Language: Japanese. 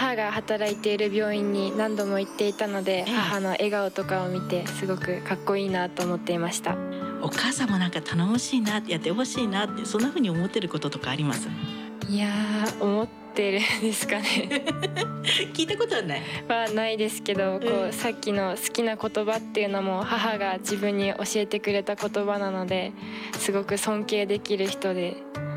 母が働いている病院に何度も行っていたので、母の笑顔とかを見てすごくかっこいいなと思っていました。 お母さんもなんか頼もしいなって、やってほしいなって、そんな風に思ってることとかあります？ いやー、思ってるんですかね聞いたことはないはないですけど、さっきの好きな言葉っていうのも母が自分に教えてくれた言葉なので、すごく尊敬できる人で